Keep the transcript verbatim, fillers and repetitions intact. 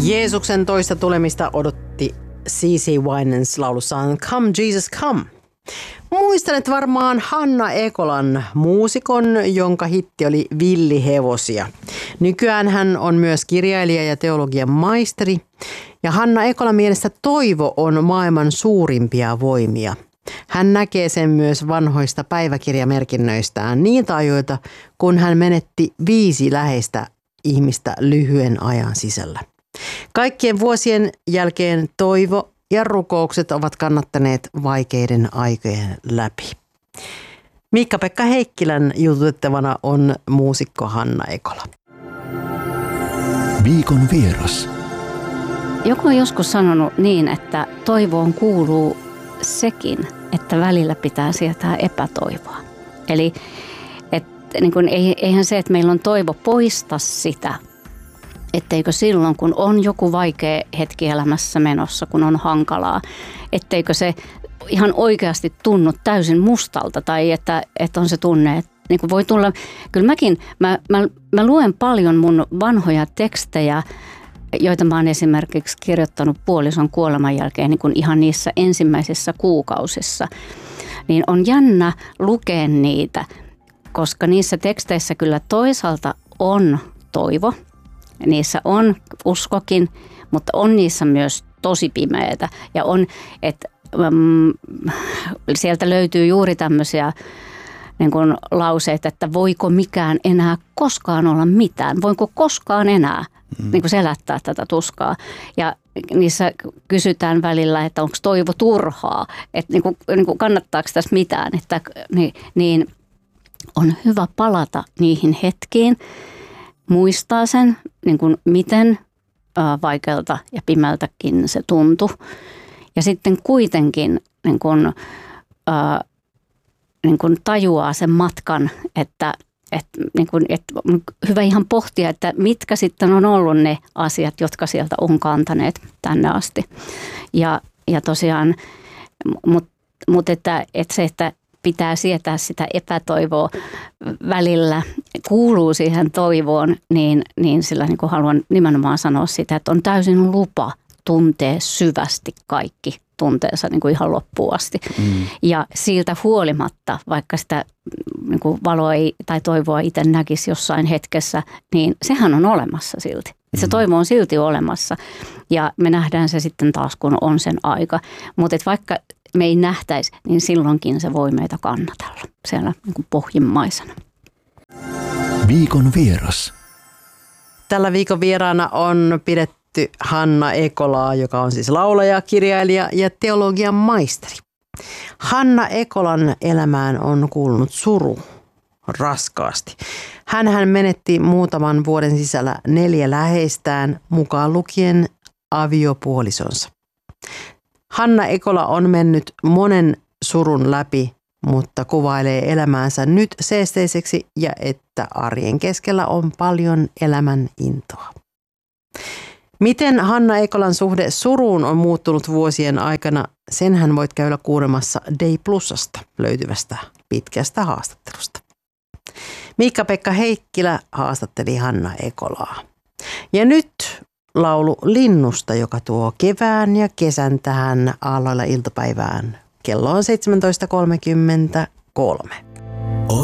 Jeesuksen toista tulemista odotti C C Winans laulussaan Come Jesus Come. Muistanet varmaan Hanna Ekolan, muusikon, jonka hitti oli Villihevosia. Nykyään hän on myös kirjailija ja teologian maisteri. Ja Hanna Ekolan mielestä toivo on maailman suurimpia voimia. Hän näkee sen myös vanhoista päiväkirjamerkinnöistään niiltä ajoilta, kun hän menetti viisi läheistä ihmistä lyhyen ajan sisällä. Kaikkien vuosien jälkeen toivo ja rukoukset ovat kannattaneet vaikeiden aikojen läpi. Miikka-Pekka Heikkilän jututettavana on muusikko Hanna Ekola. Viikon vieras. Joku on joskus sanonut niin, että toivoon kuuluu sekin, että välillä pitää sietää epätoivoa. Eli että, niin kuin, eihän se, että meillä on toivo poista sitä, etteikö silloin, kun on joku vaikea hetki elämässä menossa, kun on hankalaa, etteikö se ihan oikeasti tunnu täysin mustalta tai että, että on se tunne, että niin kuin voi tulla, kyllä mäkin, mä, mä, mä luen paljon mun vanhoja tekstejä, joita mä oon esimerkiksi kirjoittanut puolison kuoleman jälkeen niin kuin ihan niissä ensimmäisissä kuukausissa, niin on jännä lukea niitä, koska niissä teksteissä kyllä toisaalta on toivo, niissä on uskokin, mutta on niissä myös tosi pimeätä ja on, että mm, sieltä löytyy juuri tämmöisiä niin kuin lauseita, että voiko mikään enää koskaan olla mitään, voiko koskaan enää mm. niin kuin selättää tätä tuskaa. Ja niissä kysytään välillä, että onko toivo turhaa, että niin kuin, niin kuin kannattaako tässä mitään, että niin, niin on hyvä palata niihin hetkiin, muistaa sen, niin kuin miten ää, vaikealta ja pimeältäkin se tuntui. Ja sitten kuitenkin niin kuin, ää, niin kuin tajuaa sen matkan, että, että, niin kuin, että on hyvä ihan pohtia, että mitkä sitten on ollut ne asiat, jotka sieltä on kantaneet tänne asti. Ja, ja tosiaan, mutta mut että, että se, että pitää sietää sitä epätoivoa välillä, kuuluu siihen toivoon, niin, niin sillä niin kuin haluan nimenomaan sanoa sitä, että on täysin lupa tuntee syvästi kaikki tunteensa niin kuin ihan loppuun asti. Mm. Ja siltä huolimatta, vaikka sitä niin kuin valoa ei, tai toivoa itse näkisi jossain hetkessä, niin sehän on olemassa silti. Mm. Se toivo on silti olemassa ja me nähdään se sitten taas, kun on sen aika. Mutta vaikka me ei nähtäisi, niin silloinkin se voi meitä kannatella siellä niin kuin pohjimmaisena. Viikon vieras. Tällä viikon vieraana on pidetty Hanna Ekolaa, joka on siis laulaja, kirjailija ja teologian maisteri. Hanna Ekolan elämään on kuulunut suru raskaasti. Hänhän menetti muutaman vuoden sisällä neljä läheistään, mukaan lukien aviopuolisonsa. Hanna Ekola on mennyt monen surun läpi, mutta kuvailee elämäänsä nyt seesteiseksi ja että arjen keskellä on paljon elämän intoa. Miten Hanna Ekolan suhde suruun on muuttunut vuosien aikana, senhän voit käydä kuulemassa Day Plusasta löytyvästä pitkästä haastattelusta. Miikka-Pekka Heikkilä haastatteli Hanna Ekolaa. Ja nyt laulu Linnusta, joka tuo kevään ja kesän tähän aalloilla iltapäivään. Kello on seitsemäntoista kolmekymmentäkolme.